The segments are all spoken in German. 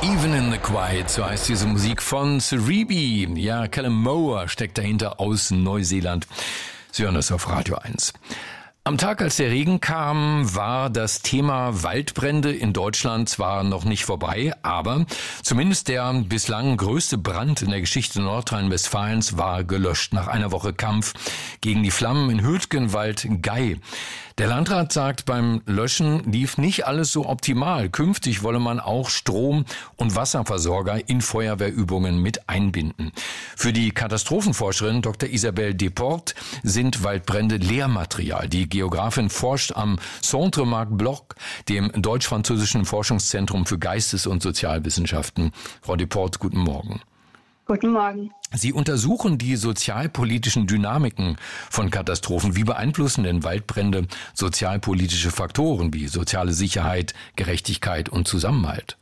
Even in the Quiet, so heißt diese Musik von Cerebi. Ja, Callum Moore steckt dahinter aus Neuseeland. Sie hören das auf Radio 1. Am Tag, als der Regen kam, war das Thema Waldbrände in Deutschland zwar noch nicht vorbei, aber zumindest der bislang größte Brand in der Geschichte Nordrhein-Westfalens war gelöscht nach einer Woche Kampf gegen die Flammen in Hürtgenwald-Gei. Der Landrat sagt, beim Löschen lief nicht alles so optimal. Künftig wolle man auch Strom- und Wasserversorger in Feuerwehrübungen mit einbinden. Für die Katastrophenforscherin Dr. Isabelle Desportes sind Waldbrände Lehrmaterial. Die Geografin forscht am Centre Marc Bloch, dem deutsch-französischen Forschungszentrum für Geistes- und Sozialwissenschaften. Frau Desportes, guten Morgen. Guten Morgen. Sie untersuchen die sozialpolitischen Dynamiken von Katastrophen. Wie beeinflussen denn Waldbrände sozialpolitische Faktoren wie soziale Sicherheit, Gerechtigkeit und Zusammenhalt?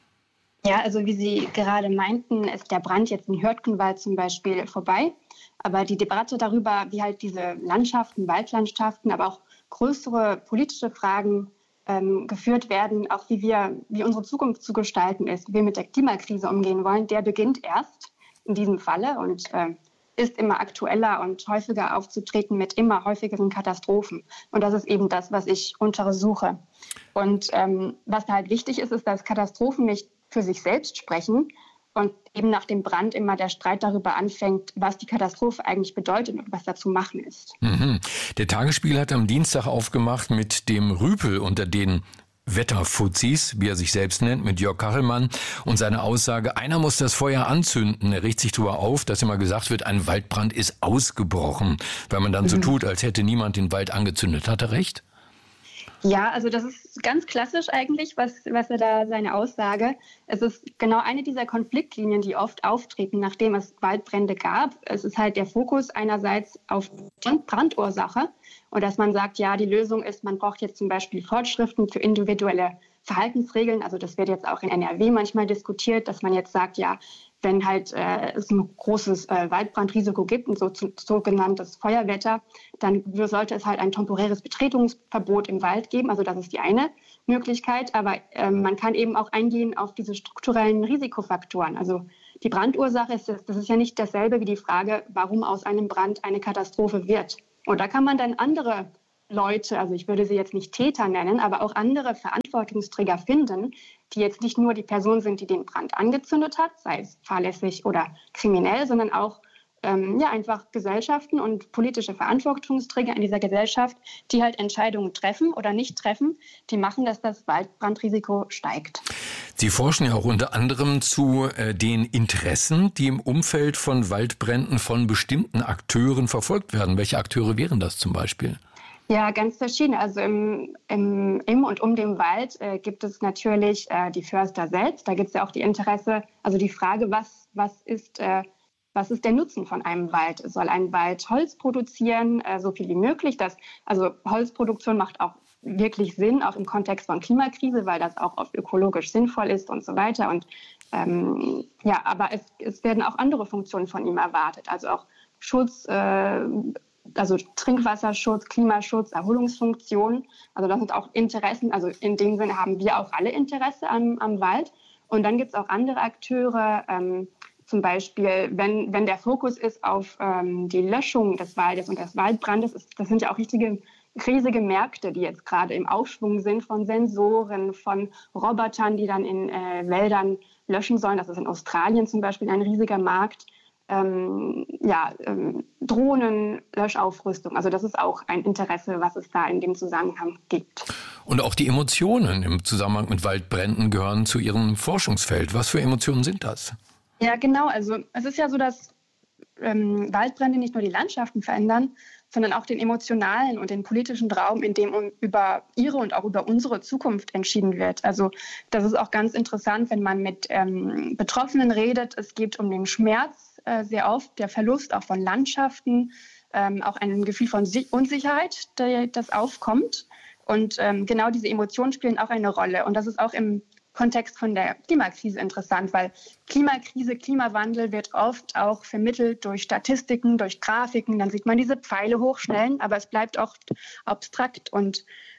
Ja, also wie Sie gerade meinten, ist der Brand jetzt in Hürtgenwald zum Beispiel vorbei. Aber die Debatte darüber, wie halt diese Landschaften, Waldlandschaften, aber auch größere politische Fragen geführt werden, auch wie unsere Zukunft zu gestalten ist, wie wir mit der Klimakrise umgehen wollen, der beginnt erst in diesem Falle und ist immer aktueller und häufiger aufzutreten mit immer häufigeren Katastrophen. Und das ist eben das, was ich untersuche. Und was da halt wichtig ist, ist, dass Katastrophen nicht für sich selbst sprechen und eben nach dem Brand immer der Streit darüber anfängt, was die Katastrophe eigentlich bedeutet und was da zu machen ist. Der Tagesspiegel hat am Dienstag aufgemacht mit dem Rüpel unter den Wetterfuzis, wie er sich selbst nennt, mit Jörg Kachelmann und seine Aussage, einer muss das Feuer anzünden. Er regt sich darüber auf, dass immer gesagt wird, ein Waldbrand ist ausgebrochen, weil man dann so tut, als hätte niemand den Wald angezündet. Hat er recht? Ja, also das ist ganz klassisch eigentlich, was er da seine Aussage. Es ist genau eine dieser Konfliktlinien, die oft auftreten, nachdem es Waldbrände gab. Es ist halt der Fokus einerseits auf die Brandursache und dass man sagt, ja, die Lösung ist, man braucht jetzt zum Beispiel Vorschriften für individuelle Verhaltensregeln. Also das wird jetzt auch in NRW manchmal diskutiert, dass man jetzt sagt, ja, wenn halt es ein großes Waldbrandrisiko gibt, ein sogenanntes Feuerwetter, dann sollte es halt ein temporäres Betretungsverbot im Wald geben. Also das ist die eine Möglichkeit. Aber man kann eben auch eingehen auf diese strukturellen Risikofaktoren. Also die Brandursache das ist ja nicht dasselbe wie die Frage, warum aus einem Brand eine Katastrophe wird. Und da kann man dann andere Leute, also ich würde sie jetzt nicht Täter nennen, aber auch andere Verantwortungsträger finden, die jetzt nicht nur die Person sind, die den Brand angezündet hat, sei es fahrlässig oder kriminell, sondern auch einfach Gesellschaften und politische Verantwortungsträger in dieser Gesellschaft, die halt Entscheidungen treffen oder nicht treffen, die machen, dass das Waldbrandrisiko steigt. Sie forschen ja auch unter anderem zu den Interessen, die im Umfeld von Waldbränden von bestimmten Akteuren verfolgt werden. Welche Akteure wären das zum Beispiel? Ja, ganz verschiedene. Also im und um den Wald gibt es natürlich die Förster selbst. Da gibt es ja auch die Interesse, also die Frage, was ist der Nutzen von einem Wald? Soll ein Wald Holz produzieren, so viel wie möglich? Also Holzproduktion macht auch wirklich Sinn, auch im Kontext von Klimakrise, weil das auch oft ökologisch sinnvoll ist und so weiter. Und aber es werden auch andere Funktionen von ihm erwartet, also auch Schutz, also Trinkwasserschutz, Klimaschutz, Erholungsfunktionen. Also das sind auch Interessen. Also in dem Sinne haben wir auch alle Interesse am Wald. Und dann gibt es auch andere Akteure, zum Beispiel, wenn der Fokus ist auf die Löschung des Waldes und des Waldbrandes. Das sind ja auch riesige Märkte, die jetzt gerade im Aufschwung sind, von Sensoren, von Robotern, die dann in Wäldern löschen sollen. Das ist in Australien zum Beispiel ein riesiger Markt. Drohnen, Löschaufrüstung. Also das ist auch ein Interesse, was es da in dem Zusammenhang gibt. Und auch die Emotionen im Zusammenhang mit Waldbränden gehören zu Ihrem Forschungsfeld. Was für Emotionen sind das? Ja, genau. Also es ist ja so, dass Waldbrände nicht nur die Landschaften verändern, sondern auch den emotionalen und den politischen Raum, in dem über ihre und auch über unsere Zukunft entschieden wird. Also das ist auch ganz interessant, wenn man mit Betroffenen redet. Es geht um den Schmerz sehr oft, der Verlust auch von Landschaften, auch ein Gefühl von Unsicherheit, das aufkommt. Und genau diese Emotionen spielen auch eine Rolle. Und das ist auch im Kontext von der Klimakrise interessant, weil Klimakrise, Klimawandel wird oft auch vermittelt durch Statistiken, durch Grafiken. Dann sieht man diese Pfeile hochschnellen, aber es bleibt oft abstrakt. Und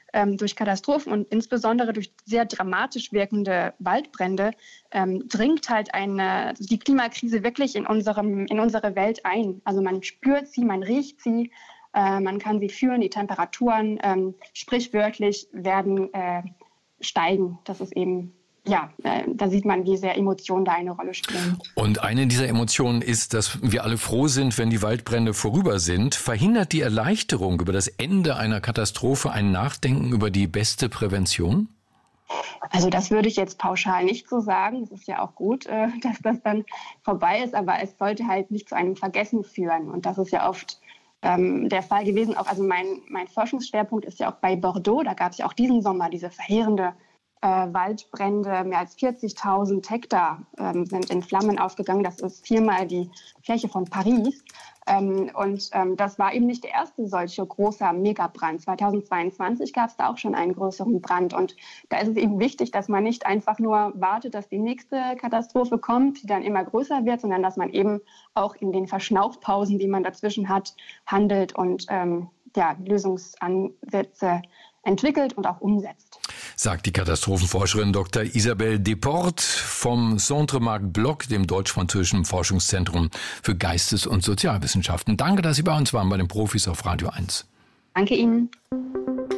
durch Katastrophen und insbesondere durch sehr dramatisch wirkende Waldbrände dringt halt die Klimakrise wirklich in unsere Welt ein. Also man spürt sie, man riecht sie, man kann sie fühlen, die Temperaturen sprichwörtlich werden steigen. Das ist eben, da sieht man, wie sehr Emotionen da eine Rolle spielen. Und eine dieser Emotionen ist, dass wir alle froh sind, wenn die Waldbrände vorüber sind. Verhindert die Erleichterung über das Ende einer Katastrophe ein Nachdenken über die beste Prävention? Also das würde ich jetzt pauschal nicht so sagen. Es ist ja auch gut, dass das dann vorbei ist, aber es sollte halt nicht zu einem Vergessen führen. Und das ist ja oft der Fall gewesen. Auch, also mein Forschungsschwerpunkt ist ja auch bei Bordeaux. Da gab es ja auch diesen Sommer diese verheerende Waldbrände. Mehr als 40.000 Hektar sind in Flammen aufgegangen. Das ist 4-mal die Fläche von Paris. Das war eben nicht der erste solche großer Megabrand. 2022 gab es da auch schon einen größeren Brand. Und da ist es eben wichtig, dass man nicht einfach nur wartet, dass die nächste Katastrophe kommt, die dann immer größer wird, sondern dass man eben auch in den Verschnaufpausen, die man dazwischen hat, handelt und Lösungsansätze entwickelt und auch umsetzt. Sagt die Katastrophenforscherin Dr. Isabelle Desportes vom Centre Marc Bloch, dem deutsch-französischen Forschungszentrum für Geistes- und Sozialwissenschaften. Danke, dass Sie bei uns waren, bei den Profis auf Radio 1. Danke Ihnen.